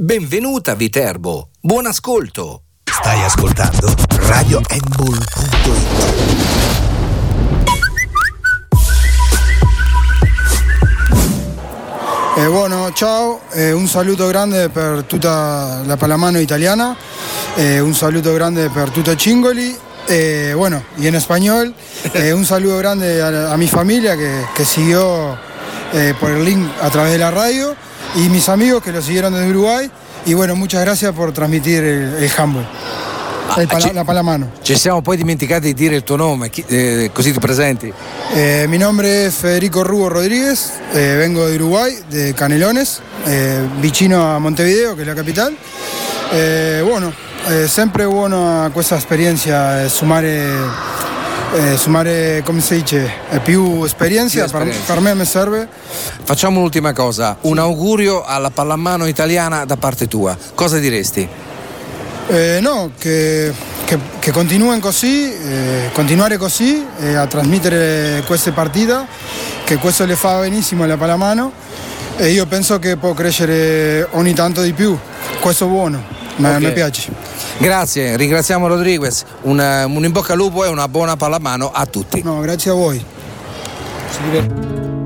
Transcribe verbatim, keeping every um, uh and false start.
Benvenuta Viterbo, buon ascolto. Stai ascoltando radio handball punto it. Eh, bueno, ciao, eh, un saluto grande per tutta la pallamano italiana, eh, un saluto grande per tutto Cingoli, eh, bueno, y en español, eh, un saludo grande a, a mi familia que, que siguió eh, por el link a través de la radio y mis amigos que lo siguieron desde Uruguay, y bueno, muchas gracias por transmitir el, el handball. Ah, pala- ci, la pallamano. Ci siamo poi dimenticati di dire il tuo nome, chi, eh, così ti presenti. Eh, mi nombre es Federico Rubo Rodríguez, eh, vengo de Uruguay, de Canelones, eh, vicino a Montevideo, che è la capital. Eh, bueno, eh, sempre buona questa esperienza, eh, sumare, eh, sumare, come si dice, eh, più esperienza, Più per, esperienza. per me mi serve. Facciamo l'ultima cosa, un augurio alla pallamano italiana da parte tua. Cosa diresti? Eh, no, che, che, che continuen così, eh, continuare così eh, a trasmettere queste partite, che questo le fa benissimo alla pallamano, e io penso che può crescere ogni tanto di più. Questo è buono, ma Ok. mi piace. Grazie, ringraziamo Rodriguez, un, un in bocca al lupo e una buona pallamano a tutti. No, grazie a voi.